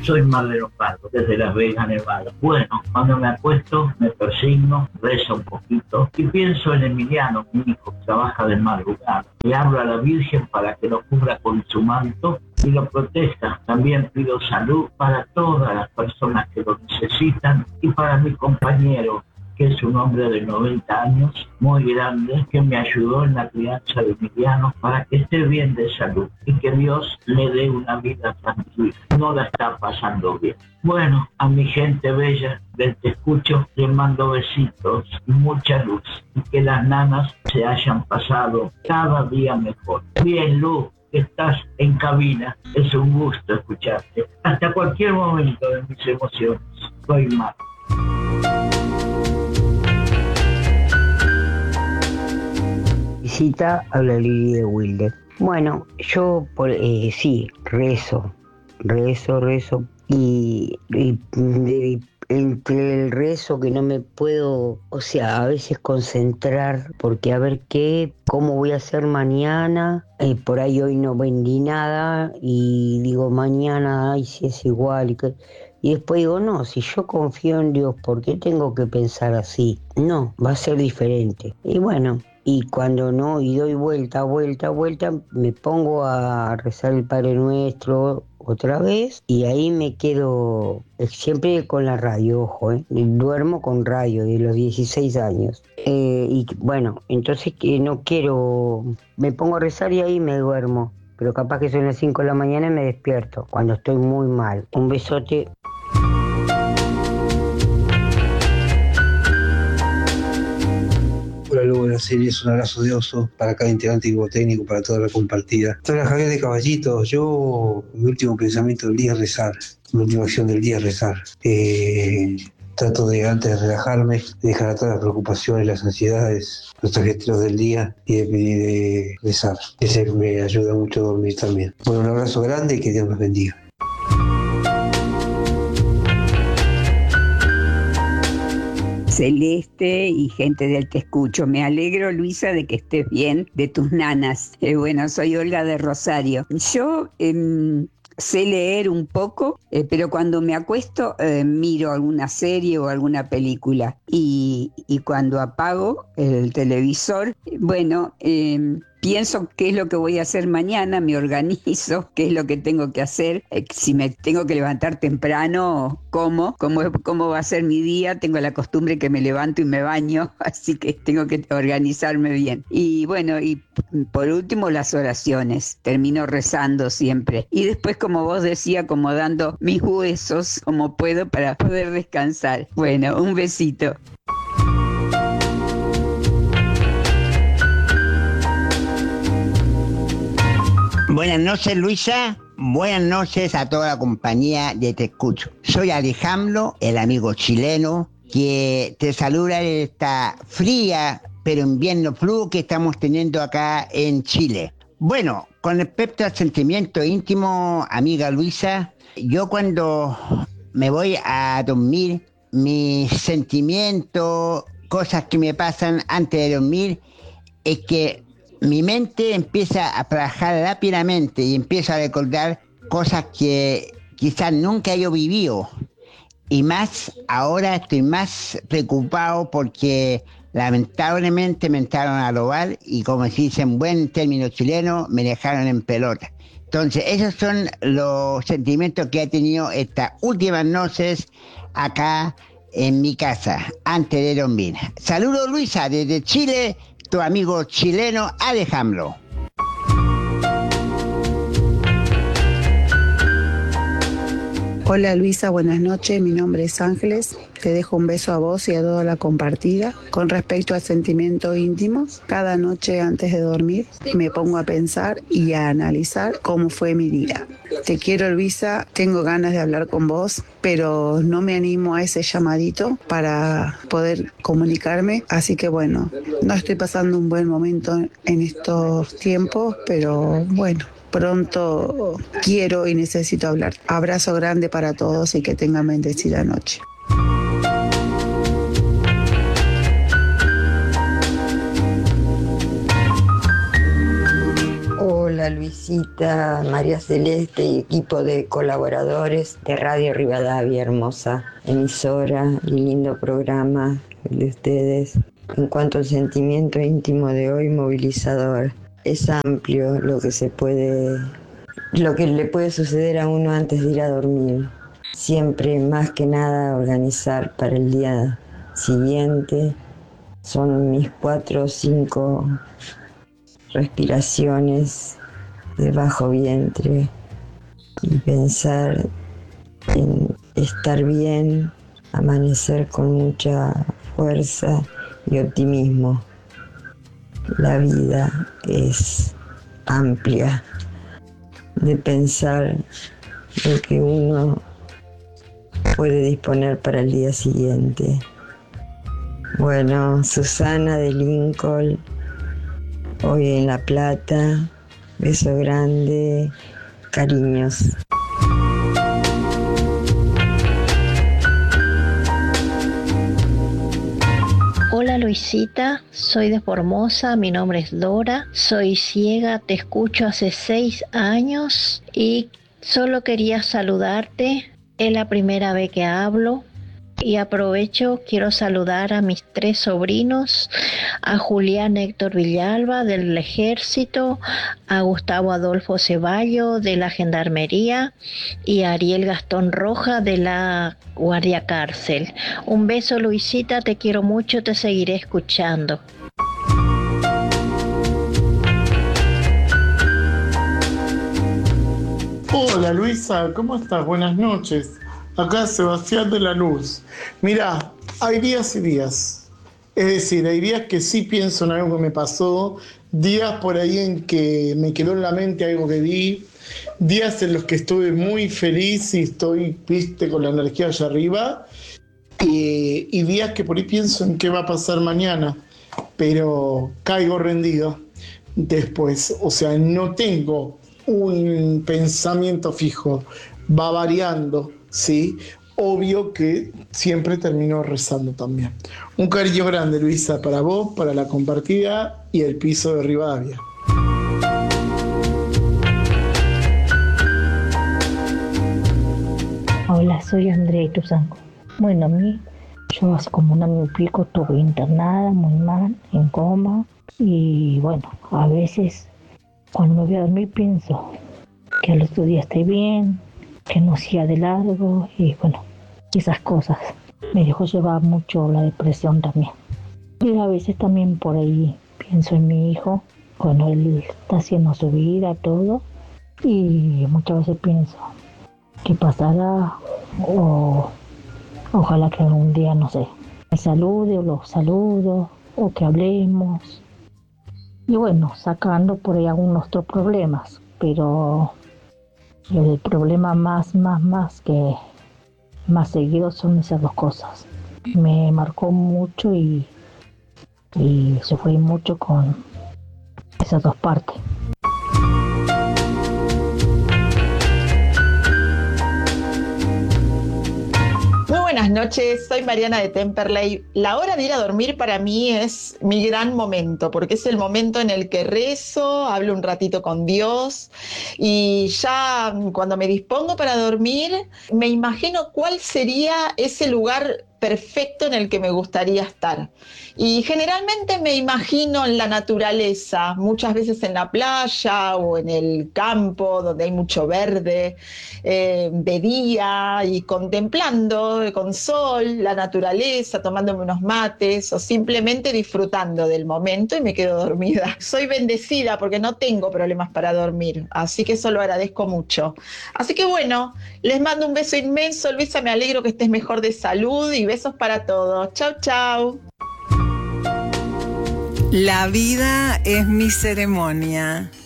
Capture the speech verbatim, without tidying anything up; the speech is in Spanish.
Soy Mar de los Pardos, desde Las Vegas, Nevada. Bueno, cuando me acuesto, me persigno, rezo un poquito y pienso en Emiliano, mi hijo, que trabaja de madrugada. Le hablo a la Virgen para que lo cubra con su manto y lo proteja. También pido salud para todas las personas que lo necesitan y para mi compañero, que es un hombre de noventa años, muy grande, que me ayudó en la crianza de Emiliano para que esté bien de salud y que Dios le dé una vida tranquila. No la está pasando bien. Bueno, a mi gente bella del Te Escucho, les mando besitos y mucha luz y que las nanas se hayan pasado cada día mejor. Bien, Luz, que estás en cabina, es un gusto escucharte. Hasta cualquier momento de mis emociones. Soy Mar. Visita a la Lili de Wilde. Bueno, yo por, eh, sí, rezo, rezo, rezo y, y de, entre el rezo que no me puedo, o sea, a veces concentrar porque a ver qué, cómo voy a hacer mañana, eh, por ahí hoy no vendí nada y digo mañana, ay, si es igual y que... Y después digo, no, si yo confío en Dios, ¿por qué tengo que pensar así? No, va a ser diferente. Y bueno, y cuando no, y doy vuelta, vuelta, vuelta, me pongo a rezar el Padre Nuestro otra vez y ahí me quedo siempre con la radio, ojo, ¿eh? Duermo con radio de los dieciséis años. Eh, y bueno, entonces que no quiero, me pongo a rezar y ahí me duermo. Pero capaz que son las cinco de la mañana y me despierto cuando estoy muy mal. Un besote. Hola, luego de la serie es un abrazo de oso para cada integrante y técnico, para toda la compartida. Soy Javier de Caballito. Yo, mi último pensamiento del día es rezar. Mi última acción del día es rezar. Eh, trato de, antes de relajarme, de dejar atrás las preocupaciones, las ansiedades, los ajetreos del día y de, de rezar. Ese me ayuda mucho a dormir también. Bueno, un abrazo grande y que Dios nos bendiga. Celeste y gente del Te Escucho. Me alegro, Luisa, de que estés bien, de tus nanas. Eh, bueno, soy Olga de Rosario. Yo eh, sé leer un poco, eh, pero cuando me acuesto eh, miro alguna serie o alguna película. Y, y cuando apago el televisor, bueno... Eh, Pienso qué es lo que voy a hacer mañana, me organizo, qué es lo que tengo que hacer, eh, si me tengo que levantar temprano, cómo, cómo, cómo va a ser mi día. Tengo la costumbre que me levanto y me baño, así que tengo que organizarme bien. Y bueno, y por último las oraciones, termino rezando siempre. Y después, como vos decías, acomodando mis huesos como puedo para poder descansar. Bueno, un besito. Buenas noches, Luisa. Buenas noches a toda la compañía de Te Escucho. Soy Alejandro, el amigo chileno, que te saluda en esta fría pero invierno flu que estamos teniendo acá en Chile. Bueno, con respecto al sentimiento íntimo, amiga Luisa, yo cuando me voy a dormir, mis sentimientos, cosas que me pasan antes de dormir, es que mi mente empieza a trabajar rápidamente y empiezo a recordar cosas que quizás nunca he vivido. Y más, ahora estoy más preocupado porque lamentablemente me entraron a robar y, como se dice en buen término chileno, me dejaron en pelota. Entonces, esos son los sentimientos que he tenido estas últimas noches acá en mi casa, antes de dormir. Saludos, Luisa, desde Chile, tu amigo chileno Alejandro. Hola Luisa, buenas noches, mi nombre es Ángeles, te dejo un beso a vos y a toda la compartida. Con respecto al sentimiento íntimo, cada noche antes de dormir me pongo a pensar y a analizar cómo fue mi día. Te quiero, Luisa, tengo ganas de hablar con vos, pero no me animo a ese llamadito para poder comunicarme, así que bueno, no estoy pasando un buen momento en estos tiempos, pero bueno. Pronto quiero y necesito hablar. Abrazo grande para todos y que tengan bendecida noche. Hola Luisita. Luisita, María Celeste y equipo de colaboradores de Radio Rivadavia, hermosa emisora y lindo programa de ustedes. En cuanto al sentimiento íntimo de hoy, movilizador. Es amplio lo que se puede, lo que le puede suceder a uno antes de ir a dormir. Siempre, más que nada, organizar para el día siguiente. Son mis cuatro o cinco respiraciones de bajo vientre y pensar en estar bien, amanecer con mucha fuerza y optimismo. La vida es amplia de pensar lo que uno puede disponer para el día siguiente. Bueno, Susana de Lincoln, hoy en La Plata, beso grande, cariños. Hola Luisita, soy de Formosa, mi nombre es Dora, soy ciega, te escucho hace seis años y solo quería saludarte, es la primera vez que hablo y aprovecho, quiero saludar a mis tres sobrinos, a Julián Héctor Villalba del Ejército, a Gustavo Adolfo Ceballos de la Gendarmería y a Ariel Gastón Roja de la Guardia Cárcel. Un beso Luisita, te quiero mucho, te seguiré escuchando. Hola Luisa, ¿cómo estás? Buenas noches. Acá Sebastián de la Luz. Mirá, hay días y días. Es decir, hay días que sí pienso en algo que me pasó, días por ahí en que me quedó en la mente algo que vi, días en los que estuve muy feliz y estoy, viste, con la energía allá arriba, y, y días que por ahí pienso en qué va a pasar mañana, pero caigo rendido después. O sea, no tengo un pensamiento fijo, va variando, ¿sí? Obvio que siempre termino rezando también. Un cariño grande, Luisa, para vos, para la compartida y el piso de Rivadavia. Hola, soy Andrea Tuzanco. Bueno, a mí, yo hace como un año y pico estuve internada, muy mal, en coma. Y bueno, a veces cuando me voy a dormir pienso que al otro día estoy bien, que no sea de largo y bueno, esas cosas. Me dejó llevar mucho la depresión también. Y a veces también por ahí pienso en mi hijo, cuando él está haciendo su vida, todo. Y muchas veces pienso, ¿qué pasará? O ojalá que algún día, no sé, me salude o lo saludo, o que hablemos. Y bueno, sacando por ahí algunos otros problemas, pero el problema más, más, más que más seguido son esas dos cosas. Me marcó mucho y, y sufrí mucho con esas dos partes. Muy buenas noches, soy Mariana de Temperley. La hora de ir a dormir para mí es mi gran momento, porque es el momento en el que rezo, hablo un ratito con Dios y ya cuando me dispongo para dormir, me imagino cuál sería ese lugar perfecto en el que me gustaría estar. Y generalmente me imagino en la naturaleza, muchas veces en la playa o en el campo donde hay mucho verde, eh, de día y contemplando con sol la naturaleza, tomándome unos mates o simplemente disfrutando del momento y me quedo dormida. Soy bendecida porque no tengo problemas para dormir, así que eso lo agradezco mucho. Así que bueno, les mando un beso inmenso, Luisa, me alegro que estés mejor de salud y besos para todos. Chau, chau. La vida es mi ceremonia.